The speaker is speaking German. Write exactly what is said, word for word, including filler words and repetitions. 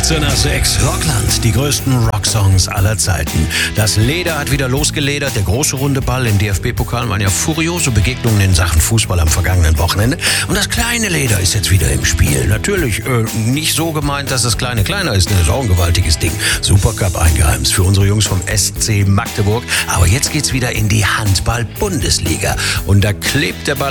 achtzehn nach sechs. Rockland, die größten Rocksongs aller Zeiten. Das Leder hat wieder losgeledert. Der große runde Ball im D F B-Pokal waren ja furiose Begegnungen in Sachen Fußball am vergangenen Wochenende. Und das kleine Leder ist jetzt wieder im Spiel. Natürlich äh, nicht so gemeint, dass das kleine kleiner ist. Das ist auch ein gewaltiges Ding. Supercup eingeheimst für unsere Jungs vom S C Magdeburg. Aber jetzt geht's wieder in die Handball-Bundesliga. Und da klebt der Ball